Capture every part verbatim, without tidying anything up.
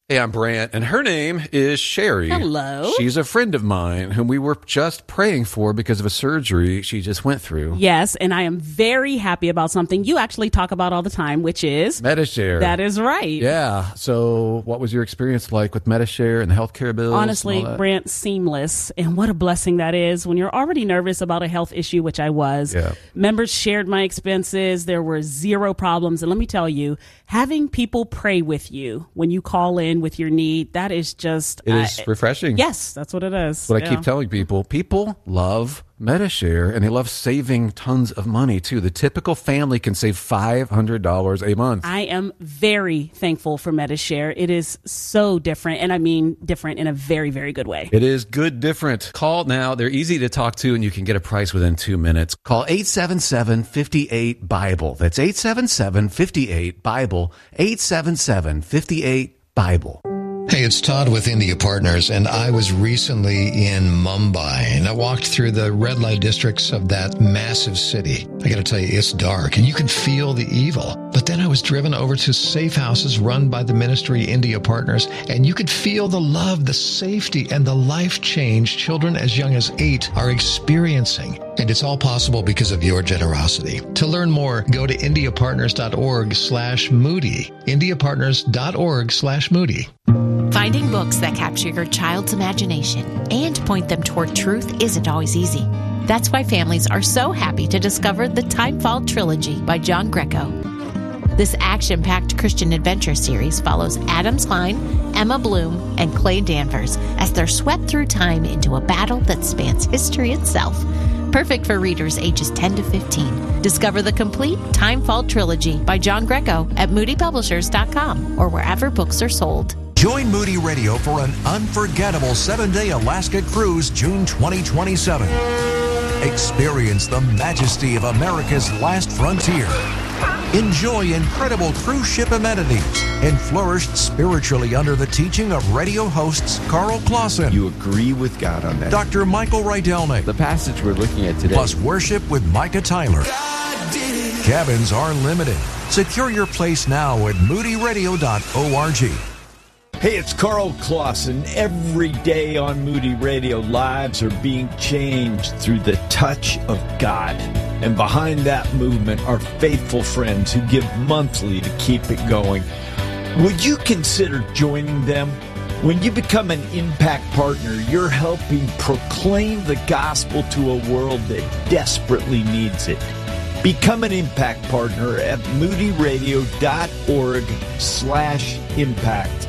Hey, I'm Brant, and her name is Sherry. Hello. She's a friend of mine whom we were just praying for because of a surgery she just went through. Yes, and I am very happy about something you actually talk about all the time, which is Medi-Share. That is right. Yeah. So what was your experience like with Medi-Share and the healthcare bills? Honestly, Brant, seamless. And what a blessing that is when you're already nervous about a health issue, which I was. Yeah. Members shared my expenses. There were zero problems. And let me tell you, having people pray with you when you call in with your need, that is just... It is uh, refreshing. Yes, that's what it is. What yeah. I keep telling people, people love Medi-Share, and they love saving tons of money, too. The typical family can save five hundred dollars a month. I am very thankful for Medi-Share. It is so different, and I mean different in a very, very good way. It is good different. Call now. They're easy to talk to, and you can get a price within two minutes. Call eight seven seven, five eight, BIBLE. That's eight seven seven, five eight, BIBLE. eight seven seven, five eight, BIBLE. Hey, it's Todd with India Partners, and I was recently in Mumbai, and I walked through the red light districts of that massive city. I gotta tell you, it's dark, and you can feel the evil. But then I was driven over to safe houses run by the ministry India Partners, and you could feel the love, the safety, and the life change children as young as eight are experiencing. And it's all possible because of your generosity. To learn more, go to indiapartners.org slash Moody. indiapartners.org slash Moody. Finding books that capture your child's imagination and point them toward truth isn't always easy. That's why families are so happy to discover the Timefall Trilogy by John Greco. This action-packed Christian adventure series follows Adam Klein, Emma Bloom, and Clay Danvers as they're swept through time into a battle that spans history itself. Perfect for readers ages ten to fifteen. Discover the complete Timefall Trilogy by John Greco at moody publishers dot com or wherever books are sold. Join Moody Radio for an unforgettable seven-day Alaska cruise June twenty twenty-seven. Experience the majesty of America's last frontier. Enjoy incredible cruise ship amenities and flourish spiritually under the teaching of radio hosts Carl Clausen. You agree with God on that. Doctor Michael Rydelnik. The passage we're looking at today. Plus worship with Micah Tyler. Cabins are limited. Secure your place now at moody radio dot org. Hey, it's Carl Clausen. Every day on Moody Radio, lives are being changed through the touch of God. And behind that movement are faithful friends who give monthly to keep it going. Would you consider joining them? When you become an impact partner, you're helping proclaim the gospel to a world that desperately needs it. Become an impact partner at moody radio dot org slash impact.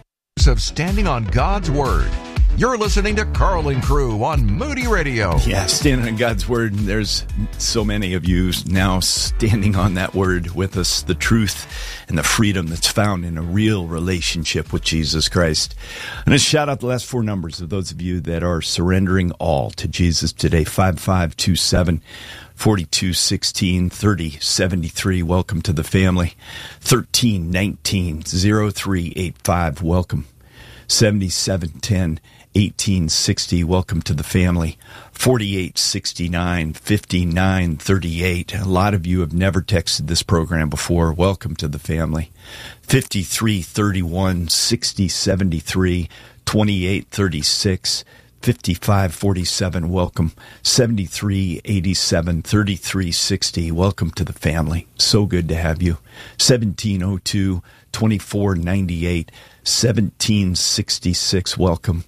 Of standing on God's Word. You're listening to Carl and Crew on Moody Radio. Yeah, standing on God's Word. And there's so many of you now standing on that Word with us, the truth and the freedom that's found in a real relationship with Jesus Christ. I'm going to shout out the last four numbers of those of you that are surrendering all to Jesus today. five five two seven, four two one six, three zero seven three. Welcome to the family. thirteen nineteen, oh three eight five. Welcome. seventy-seven ten, eighteen sixty. Welcome to the family. forty-eight sixty-nine, fifty-nine thirty-eight. A lot of you have never texted this program before. Welcome to the family. fifty-three thirty-one, sixty seventy-three, twenty-eight thirty-six, fifty-five forty-seven. Welcome. seventy-three eighty-seven, thirty-three sixty. Welcome to the family. So good to have you. seventeen oh two, twenty-four ninety-eight, seventeen sixty-six. Welcome.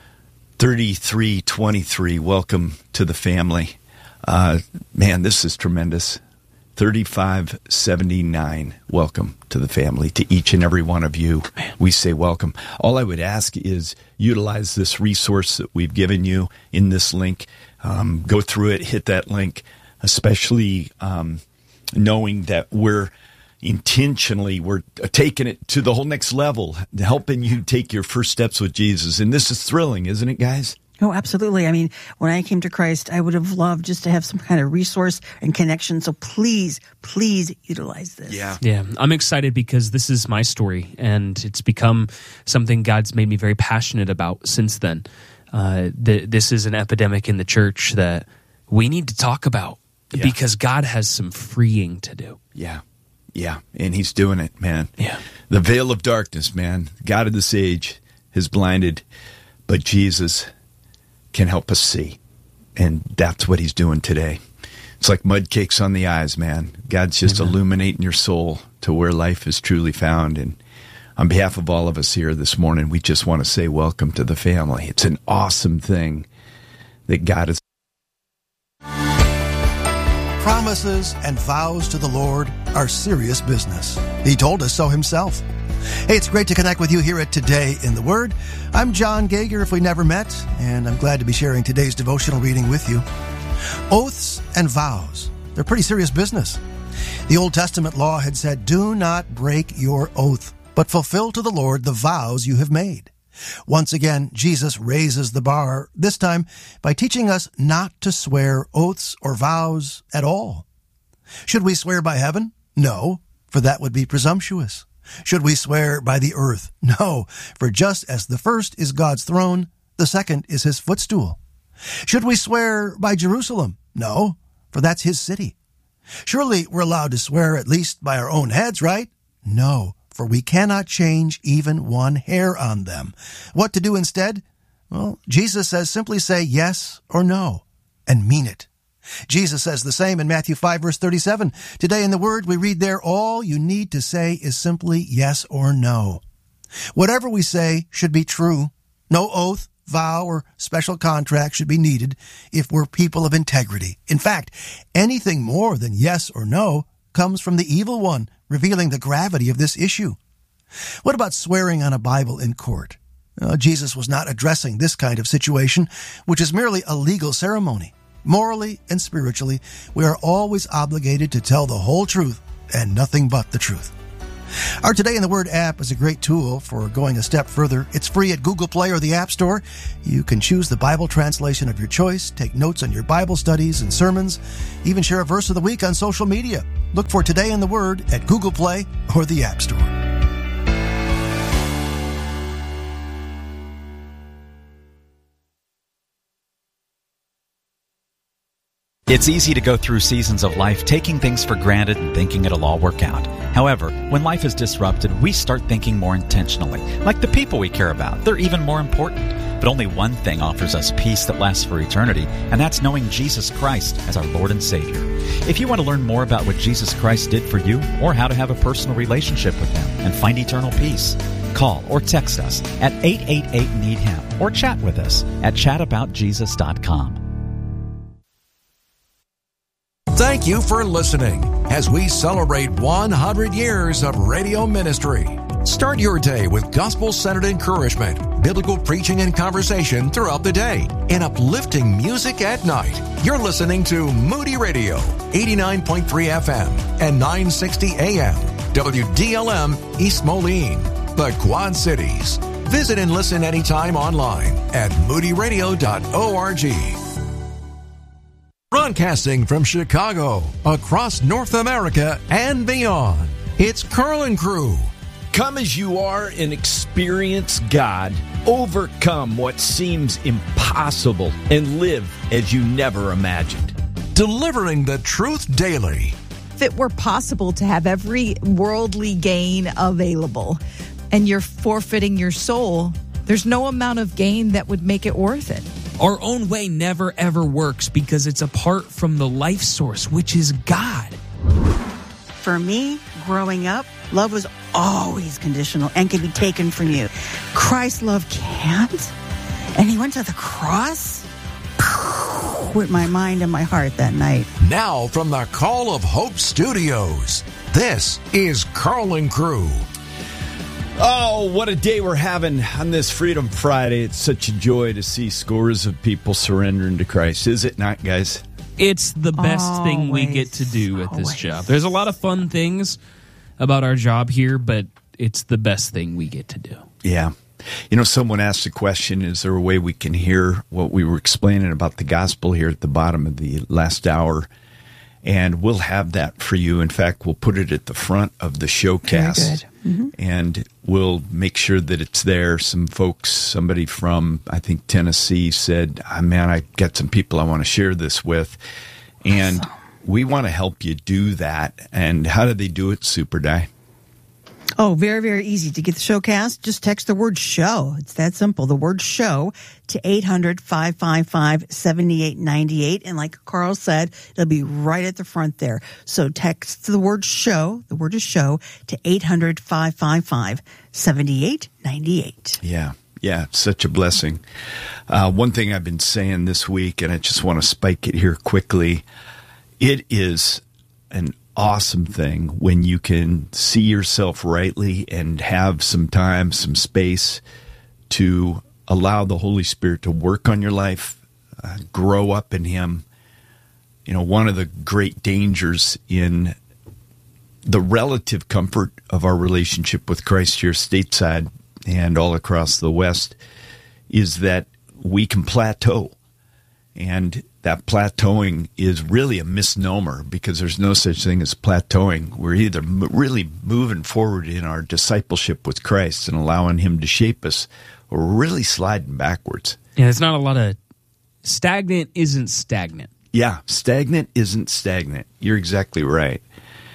thirty-three twenty-three. Welcome to the family. Uh, man, this is tremendous. thirty-five seventy-nine. Welcome to the family. To each and every one of you, we say welcome. All I would ask is utilize this resource that we've given you in this link. Um, go through it, hit that link, especially um, knowing that we're intentionally, we're taking it to the whole next level, helping you take your first steps with Jesus. And this is thrilling, isn't it, guys? Oh, absolutely. I mean, when I came to Christ, I would have loved just to have some kind of resource and connection. So please, please utilize this. Yeah. Yeah. I'm excited because this is my story, and it's become something God's made me very passionate about since then. Uh, the, this is an epidemic in the church that we need to talk about yeah. because God has some freeing to do. Yeah. Yeah, and he's doing it, man. Yeah. The veil of darkness, man. God of this age has blinded, but Jesus can help us see. And that's what he's doing today. It's like mud cakes on the eyes, man. God's just Amen. Illuminating your soul to where life is truly found. And on behalf of all of us here this morning, we just want to say welcome to the family. It's an awesome thing that God has. Promises and vows to the Lord are serious business. He told us so himself. Hey, it's great to connect with you here at Today in the Word. I'm John Gager, if we never met, and I'm glad to be sharing today's devotional reading with you. Oaths and vows, they're pretty serious business. The Old Testament law had said, do not break your oath, but fulfill to the Lord the vows you have made. Once again, Jesus raises the bar, this time by teaching us not to swear oaths or vows at all. Should we swear by heaven? No, for that would be presumptuous. Should we swear by the earth? No, for just as the first is God's throne, the second is his footstool. Should we swear by Jerusalem? No, for that's his city. Surely we're allowed to swear at least by our own heads, right? No, for we cannot change even one hair on them. What to do instead? Well, Jesus says simply say yes or no, and mean it. Jesus says the same in Matthew five, verse thirty-seven. Today in the Word, we read there, all you need to say is simply yes or no. Whatever we say should be true. No oath, vow, or special contract should be needed if we're people of integrity. In fact, anything more than yes or no comes from the evil one, revealing the gravity of this issue. What about swearing on a Bible in court? Uh, Jesus was not addressing this kind of situation, which is merely a legal ceremony. Morally and spiritually, we are always obligated to tell the whole truth and nothing but the truth. Our Today in the Word app is a great tool for going a step further. It's free at Google Play or the App Store. You can choose the Bible translation of your choice, take notes on your Bible studies and sermons, even share a verse of the week on social media. Look for Today in the Word at Google Play or the App Store. It's easy to go through seasons of life taking things for granted and thinking it'll all work out. However, when life is disrupted, we start thinking more intentionally. Like the people we care about, they're even more important. But only one thing offers us peace that lasts for eternity, and that's knowing Jesus Christ as our Lord and Savior. If you want to learn more about what Jesus Christ did for you, or how to have a personal relationship with Him and find eternal peace, call or text us at eight eight eight, need him or chat with us at chat about jesus dot com. Thank you for listening as we celebrate one hundred years of radio ministry. Start your day with gospel-centered encouragement, biblical preaching and conversation throughout the day, and uplifting music at night. You're listening to Moody Radio, eighty-nine point three F M and nine sixty A M, W D L M East Moline, the Quad Cities. Visit and listen anytime online at moody radio dot org. Broadcasting from Chicago, across North America and beyond, it's Carl and Crew. Come as you are and experience God. Overcome what seems impossible and live as you never imagined. Delivering the truth daily. If it were possible to have every worldly gain available and you're forfeiting your soul, there's no amount of gain that would make it worth it. Our own way never, ever works because it's apart from the life source, which is God. For me, growing up, love was always conditional and can be taken from you. Christ's love can't. And he went to the cross with my mind and my heart that night. Now from the Call of Hope Studios, this is Carl and Crew. Oh, what a day we're having on this Freedom Friday. It's such a joy to see scores of people surrendering to Christ. Is it not, guys? It's the best Always. thing we get to do at this Always. job. There's a lot of fun things about our job here, but it's the best thing we get to do. Yeah. You know, someone asked a question, is there a way we can hear what we were explaining about the gospel here at the bottom of the last hour? And we'll have that for you. In fact, we'll put it at the front of the showcast. Very good. Mm-hmm. And we'll make sure that it's there. Some folks, somebody from, I think, Tennessee said, oh, man, I got some people I want to share this with. And Awesome. we want to help you do that. And how do they do it, Super Di? Oh, very, very easy. To get the showcast, just text the word show. It's that simple. The word show to eight hundred, five five five, seven eight nine eight. And like Carl said, it'll be right at the front there. So text the word show, the word is show, to eight hundred, five five five, seven eight nine eight. Yeah. Yeah, such a blessing. Uh, one thing I've been saying this week, and I just want to spike it here quickly, it is an awesome thing when you can see yourself rightly and have some time, some space to allow the Holy Spirit to work on your life, uh, grow up in Him. You know, one of the great dangers in the relative comfort of our relationship with Christ here stateside and all across the West is that we can plateau. And that plateauing is really a misnomer because there's no such thing as plateauing. We're either m- really moving forward in our discipleship with Christ and allowing Him to shape us, or we're really sliding backwards. Yeah, it's not a lot of stagnant isn't stagnant. Yeah, stagnant isn't stagnant. You're exactly right.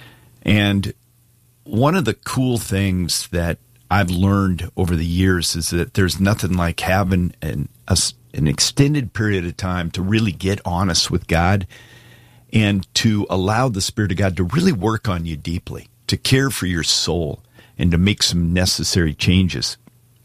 And one of the cool things that I've learned over the years is that there's nothing like having an a, an extended period of time to really get honest with God and to allow the Spirit of God to really work on you deeply, to care for your soul, and to make some necessary changes.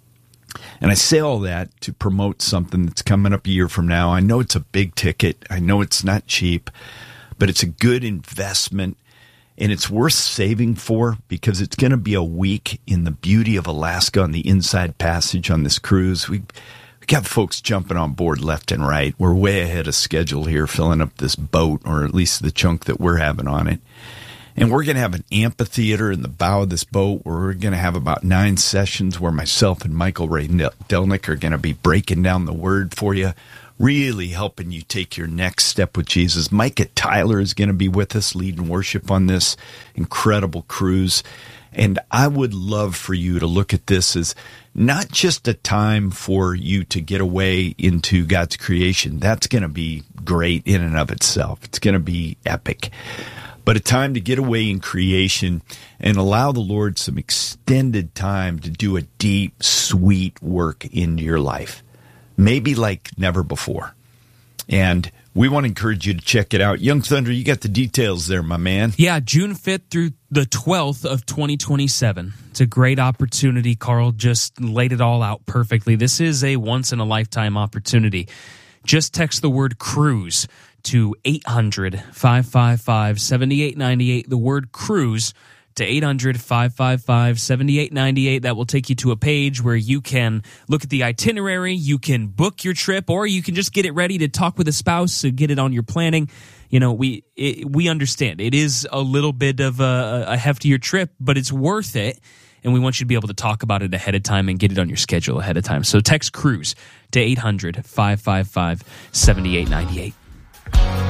And I say all that to promote something that's coming up a year from now. I know it's a big ticket. I know it's not cheap, but it's a good investment. And it's worth saving for because it's going to be a week in the beauty of Alaska on the Inside Passage on this cruise. We, we got folks jumping on board left and right. We're way ahead of schedule here, filling up this boat, or at least the chunk that we're having on it. And we're going to have an amphitheater in the bow of this boat where we're going to have about nine sessions where myself and Michael Ray Delnick are going to be breaking down the Word for you, really helping you take your next step with Jesus. Micah Tyler is going to be with us leading worship on this incredible cruise. And I would love for you to look at this as not just a time for you to get away into God's creation. That's going to be great in and of itself. It's going to be epic. But a time to get away in creation and allow the Lord some extended time to do a deep, sweet work into your life. Maybe like never before. And we want to encourage you to check it out. Young Thunder, you got the details there, my man. Yeah, June fifth through the twelfth of twenty twenty-seven. It's a great opportunity. Carl just laid it all out perfectly. This is a once-in-a-lifetime opportunity. Just text the word cruise to eight hundred, five five five, seven eight nine eight, the word cruise, to eight hundred, five five five, seven eight nine eight. That will take you to a page where you can look at the itinerary, you can book your trip, or you can just get it ready to talk with a spouse and get it on your planning. You know, we it, we understand. It is a little bit of a, a heftier trip, but it's worth it, and we want you to be able to talk about it ahead of time and get it on your schedule ahead of time. So text cruise to eight hundred, five five five, seven eight nine eight.